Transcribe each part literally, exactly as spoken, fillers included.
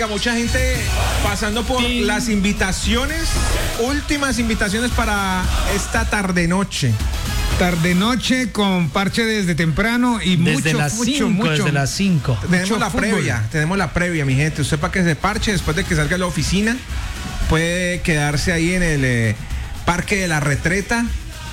Oiga, mucha gente pasando por sí. las invitaciones, últimas invitaciones para esta tarde-noche. Tarde-noche con parche desde temprano y desde mucho, las mucho, cinco, mucho. Desde las cinco. Tenemos la fútbol. previa, tenemos la previa, mi gente. Usted para que se parche después de que salga de la oficina, puede quedarse ahí en el eh, Parque de la Retreta,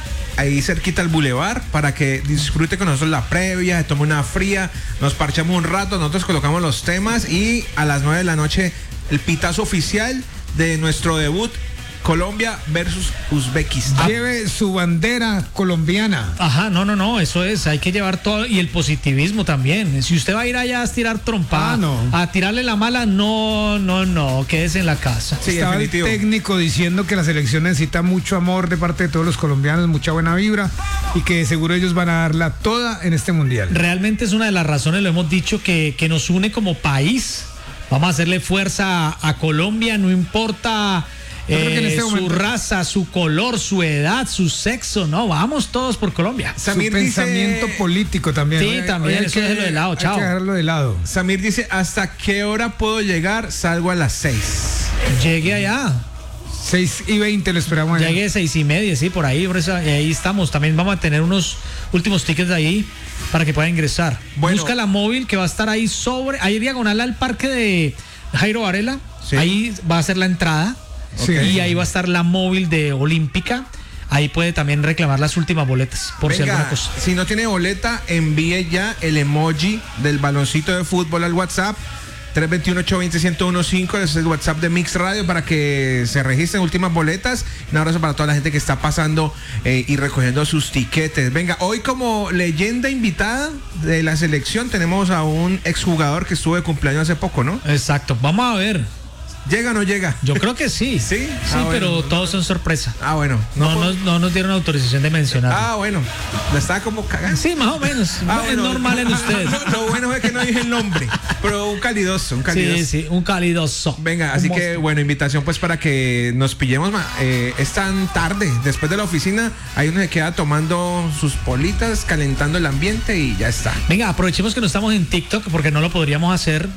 ahí cerquita al bulevar, para que disfrute con nosotros la previa, se tome una fría, nos parchamos un rato, nosotros colocamos los temas y a las nueve de la noche el pitazo oficial de nuestro debut, Colombia versus Uzbekistán. Lleve su bandera colombiana. Ajá, no, no, no, eso es, hay que llevar todo y el positivismo también. Si usted va a ir allá a tirar trompa, ah, no. a tirarle la mala, no, no, no, quédese en la casa. Sí, estaba definitivo. El técnico diciendo que la selección necesita mucho amor de parte de todos los colombianos, mucha buena vibra y que seguro ellos van a darla toda en este mundial. Realmente es una de las razones, lo hemos dicho, que, que nos une como país. Vamos a hacerle fuerza a, a Colombia, no importa... Eh, este su momento... raza, su color, su edad, su sexo, no, vamos todos por Colombia. Samir su pensamiento dice... político también. Sí, oye, también, oye, eso déjelo de lado, chao. Hay que dejarlo de lado. Samir dice, ¿hasta qué hora puedo llegar? Salgo a las seis. Llegue allá. seis y veinte lo esperamos allá. Llegue seis y media, sí, por ahí, por eso, ahí estamos. También vamos a tener unos últimos tickets de ahí para que pueda ingresar. Bueno. Busca la móvil que va a estar ahí sobre, ahí diagonal al parque de Jairo Varela. Sí. Ahí va a ser la entrada. Sí. Y ahí va a estar la móvil de Olímpica. Ahí puede también reclamar las últimas boletas, por Venga, si alguna cosa. Si no tiene boleta, envíe ya el emoji del baloncito de fútbol al WhatsApp tres dos uno, ocho dos cero, uno uno cinco. Ese es el WhatsApp de Mix Radio para que se registren últimas boletas. Un abrazo para toda la gente que está pasando eh, y recogiendo sus tiquetes. Venga, hoy como leyenda invitada de la selección tenemos a un exjugador que estuvo de cumpleaños hace poco, ¿no? Exacto, vamos a ver. ¿Llega o no llega? Yo creo que sí. Sí, sí, ah, pero bueno. todos son sorpresa. Ah, bueno. No, no, no, no nos dieron autorización de mencionar. Ah, bueno. La estaba como cagando. Sí, más o menos. Ah, es bueno. normal en ustedes. Lo, lo bueno es que no dije el nombre, pero un calidoso, un calidoso. Sí, sí, un calidoso. Venga, así que, bueno, invitación pues para que nos pillemos. Eh, es tan tarde, después de la oficina, ahí uno se queda tomando sus politas, calentando el ambiente y ya está. Venga, aprovechemos que no estamos en TikTok porque no lo podríamos hacer.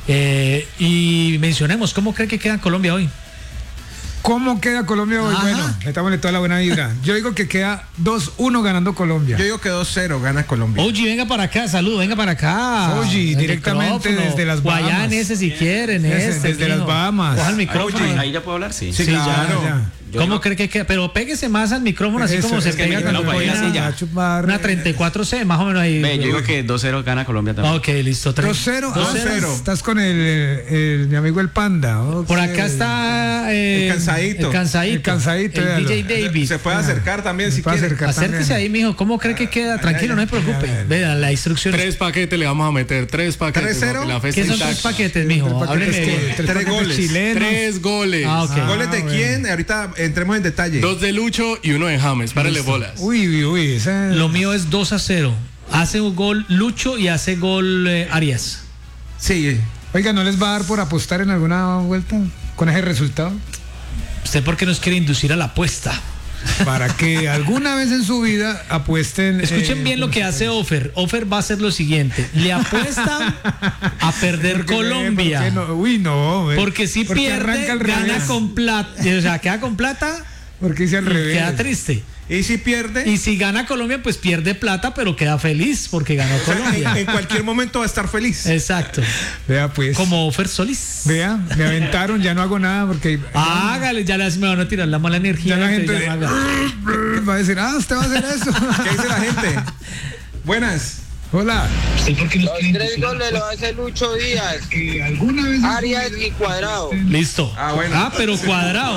Eh, y mencionemos, ¿cómo cree que queda Colombia hoy? ¿Cómo queda Colombia hoy? Ajá. Bueno, metámosle toda la buena vibra. Yo digo que queda dos uno ganando Colombia. Yo digo que dos cero gana Colombia. Oji, venga para acá, salud, venga para acá. Oji, directamente desde las Bahamas. Guayán ese si quieren, ese, este, desde las Bahamas. Coja el micrófono. Oye, ahí ya puedo hablar, sí. Sí, sí claro. Ya, ya. Yo ¿Cómo digo... cree que queda? Pero péguese más al micrófono, así eso, como se pega cuando no, una, así ya. Una treinta y cuatro C, más o menos ahí. Ve, yo digo que dos cero gana Colombia también. Ok, listo. dos cero. Estás con el, el, el, mi amigo el Panda. Okay. Por acá está eh, el cansadito. El cansadito. El cansadito. El D J David. Se puede acercar también si quiere. Acérquese ahí, mijo. ¿Cómo cree que queda? Tranquilo, no se preocupe. Vean la instrucción. Tres paquetes le vamos a meter. Tres paquetes. ¿tres cero? ¿Qué son tres paquetes, mijo? Hábleme bien. Tres goles. Tres goles. Ah, ok. ¿Goles de quién? Ahorita entremos en detalle. Dos de Lucho y uno de James. Párele bolas. Uy, uy, esa... Lo mío es dos a cero. Hace un gol Lucho y hace gol eh, Arias. Sí. Oiga, ¿no les va a dar por apostar en alguna vuelta con ese resultado? ¿Usted por qué nos quiere inducir a la apuesta? Para que alguna vez en su vida apuesten. Escuchen eh, bien lo que hace Offer. Offer va a hacer lo siguiente: le apuestan a perder Colombia. No? Uy, no. Ve. Porque si porque pierde, gana revés. Con plata. O sea, queda con plata. Porque hice al revés. Queda triste. ¿Y si pierde? Y si gana Colombia, pues pierde plata, pero queda feliz porque ganó o sea, Colombia. En, en cualquier momento va a estar feliz. Exacto. Vea, pues. Como Offer Solís. Vea, me aventaron, ya no hago nada porque. Hágale, ya les me van a tirar la mala energía. Ya la gente ya de... va a decir, ah, usted va a hacer eso. ¿Qué dice la gente? Buenas. Hola. Los tres goles lo hace Lucho Díaz, que alguna vez Arias y Cuadrado. Listo. Ah, bueno. Ah, pero Cuadrado.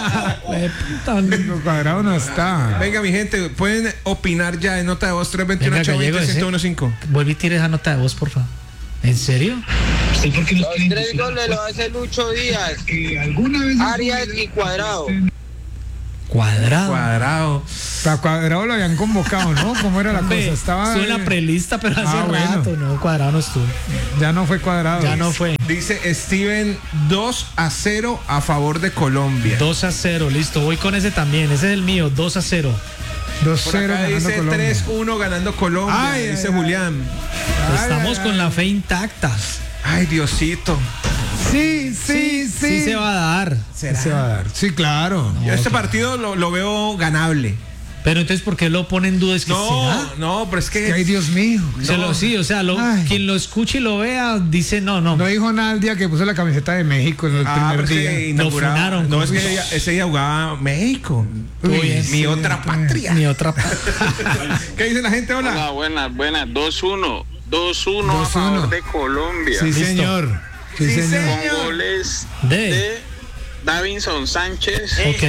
Cuadrado no está. Venga, mi gente, pueden opinar ya en nota de voz tres dos uno, ocho dos cero, uno uno cinco. Vuelve y tire esa nota de voz, por favor. ¿En serio? Los tres goles lo hace Lucho Díaz, que alguna vez Arias y Cuadrado. Cuadrado. Cuadrado. A Cuadrado lo habían convocado, ¿no? ¿Cómo era la Hombre, cosa? Estaba estuvo en la prelista, pero hace ah, rato, bueno. no, Cuadrado no estuvo. Ya no fue Cuadrado. Ya no fue. Dice Steven dos a cero a favor de Colombia. dos a cero, listo. Voy con ese también. Ese es el mío, dos a cero. dos Por cero acá ganando dice Colombia. tres uno ganando Colombia, Ay, dice ay, Julián. Ay, Estamos ay, con ay. la fe intacta. Ay, Diosito. Sí, sí, sí. Sí se va a dar. Sí se va a dar. Sí, claro. Yo este partido lo, lo veo ganable. Pero entonces, ¿por qué lo pone en duda? Es que No, será. no, pero es que... Ay, Dios mío. Se lo- sí, o sea, lo- Ay. quien lo escuche y lo vea dice no, no. No dijo nada el día que puso la camiseta de México en el Ah, primer pero es que día. inauguraba- Lo funaron. No, es que ella- ese día jugaba México. Uy, mi sí, otra sí. patria. Ni otra. ¿Qué dice la gente? Hola. Hola, buenas, buenas. dos uno. dos uno a dos uno. favor de Colombia. Sí, Listo. señor. Sí, Sí, señor. señor. Con goles De. de Davinson Sánchez Ok.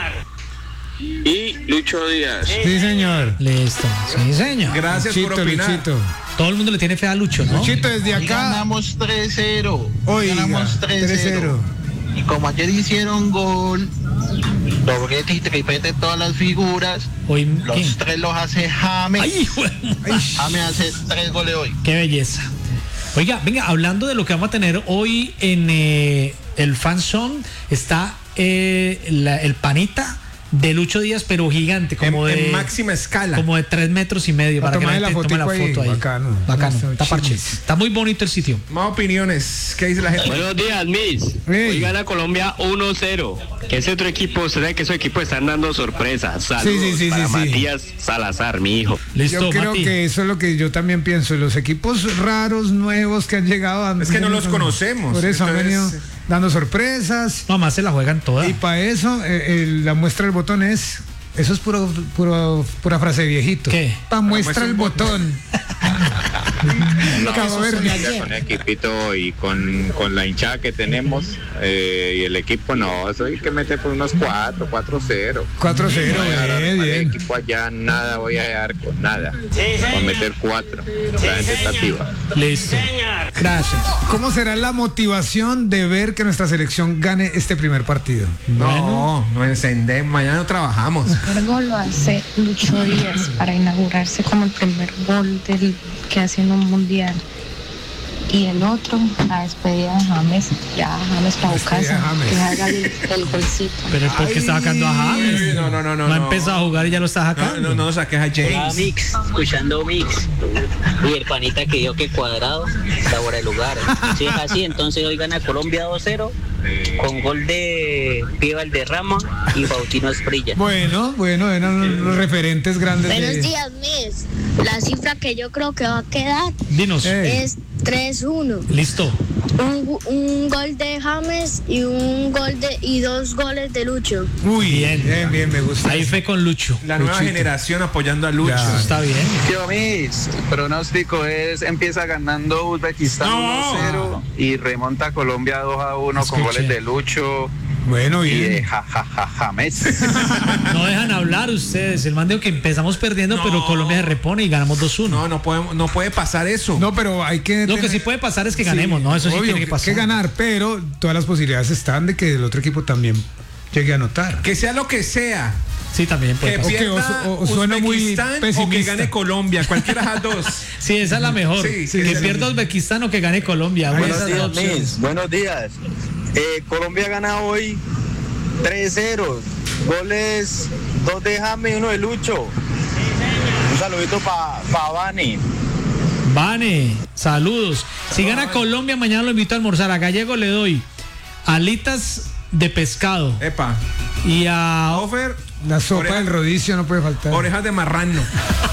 y Lucho Díaz. Sí, señor. Listo. Sí, señor. Gracias por Luchito, opinar. Luchito. Todo el mundo le tiene fe a Lucho, ¿no? Luchito, desde Hoy acá. ganamos tres cero. Hoy ganamos tres tres cero. cero. Y como ayer hicieron gol, doblete y tripete todas las figuras, Hoy, los ¿quién? tres los hace James. Ay, hijo de- James hace tres goles hoy. qué belleza. Oiga, venga, hablando de lo que vamos a tener hoy en eh, el Fan Zone, está eh, la- el panita de Lucho Díaz, pero gigante, como en, de en máxima escala. como de tres metros y medio, Para para que la tomarle gente la tome la fotico foto ahí. ahí. Bacano. Bacano, Eso, está parche. chiles. Está muy bonito el sitio. Más opiniones. ¿Qué dice la gente? Buenos días, Miss. Hey. Hoy gana Colombia uno cero. Que ese otro equipo, usted sabe que esos equipos están dando sorpresas. Saludos Sí, sí, sí, para sí, sí. Matías Salazar, mi hijo. Listo, Yo creo Mati. que eso es lo que yo también pienso. Los equipos raros, nuevos que han llegado. han- Es que no los conocemos, Por eso han entonces- venido dando sorpresas. No, más se la juegan todas. Y para eso, eh, el- la muestra del botón es. Eso es puro, puro, pura frase de viejito. ¿Qué? Pa' muestra el botón. Cabo Verde. Con el equipito y con, con la hinchada que tenemos eh, y el equipo, no, eso hay que meter por unos cuatro, cuatro cero. cuatro cero, No voy a dar bien, al bien. equipo allá, nada voy a dar con nada. Voy a meter cuatro. La gente está activa. Listo. Gracias. ¿Cómo será la motivación de ver que nuestra selección gane este primer partido? No, no encendemos. Mañana no trabajamos. El gol lo hace Lucho Díaz para inaugurarse como el primer gol del que hace en un mundial. Y el otro, la despedida de James, ya James para Despedida de casa, James. que haga el, el golcito. Pero es porque está sacando a James. No, no, no, no. No ha no. empezado a jugar y ya lo está No, sacando. no, no saques a James. Mix, escuchando Mix. Y el panita que dio que Cuadrado está fuera de lugar. Si es así, entonces hoy gana Colombia dos cero con gol de Pío Valderrama y Faustino Asprilla. Bueno, bueno, eran los referentes grandes de... Buenos días, Miss. La cifra que yo creo que va a quedar Dinos. Ey. es tres uno. Listo. Un, un gol de James y un gol de y dos goles de Lucho. Uy, Bien. bien, bien, me gusta. Ahí fue con Lucho. La nueva Luchito. generación apoyando a Lucho. Ya. Está bien. Yo, mis, el pronóstico es empieza ganando Uzbekistán No. uno cero y remonta Colombia dos a uno con Escuche. goles de Lucho Bueno, y de bien. ja, ja, ja, James. No dejan hablar ustedes. El man dijo que empezamos perdiendo, No. pero Colombia se repone y ganamos dos uno. No, no podemos, no puede pasar eso. No, pero hay que... Lo que tener- sí puede pasar es que ganemos, ¿no? Eso sí obvio, tiene que pasar. ganar, pero todas las posibilidades están de que el otro equipo también llegue a anotar. Que sea lo que sea. Sí, también puede Que pasar. Ok, pierda o- o suena muy Uzbekistán o que pesimista. gane Colombia. Cualquiera de las dos. Sí, esa es la mejor. Sí, sí, que sí. pierda Uzbekistán o que gane Colombia. Bueno, esas dos opciones. Buenos días. Eh, Colombia gana hoy tres cero. Goles, dos de James y uno de Lucho. Un saludito para pa Vani. Vane, saludos. Si gana Colombia, mañana lo invito a almorzar. A Gallego le doy alitas de pescado. Epa. Y a Offer, La sopa Oreja- del rodicio no puede faltar. orejas de marrano.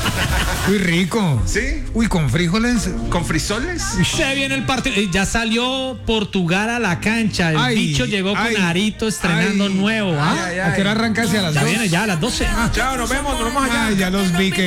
Muy rico. ¿Sí? Uy, con frijoles. ¿Con frisoles? se viene el partido. Eh, Ya salió Portugal a la cancha. El Ay, bicho llegó ay, con Arito estrenando ay, nuevo. ¿ah? ay, ¿A qué hora arranca hacia las Ya dos? viene ya a las doce. Chao, nos vemos, nos vemos allá. Ay, ya los vi que